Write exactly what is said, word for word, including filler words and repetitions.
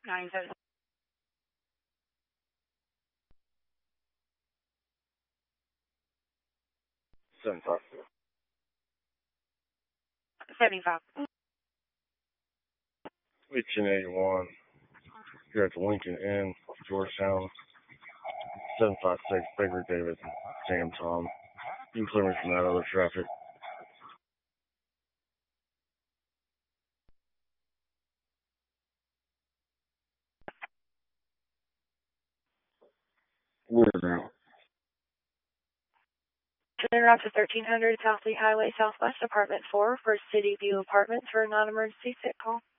nine seven. seven five. seventy-five. eighteen eighty-one. Here at the Lincoln Inn, Georgetown. seven five six, Baker David, Sam Tom. You can clear me from that other traffic. Where now? Route to thirteen hundred South Lee Highway Southwest, Apartment four for City View Apartments for a non-emergency sit call.